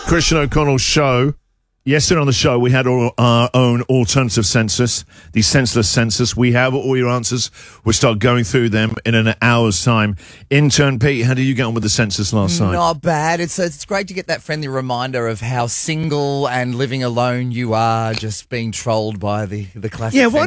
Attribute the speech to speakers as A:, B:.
A: Christian O'Connell's show. Yesterday on the show, we had our own alternative census, the senseless census. We have all your answers. We'll start going through them in an hour's time. Intern Pete, how did you get on with the census last night?
B: Not bad. It's great to get that friendly reminder of how single and living alone you are, just being trolled by the classic.
A: Yeah, why